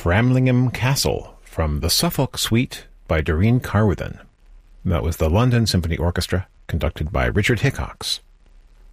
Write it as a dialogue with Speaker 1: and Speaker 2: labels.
Speaker 1: Framlingham Castle from the Suffolk Suite by Doreen Carwithen. That was the London Symphony Orchestra, conducted by Richard Hickox.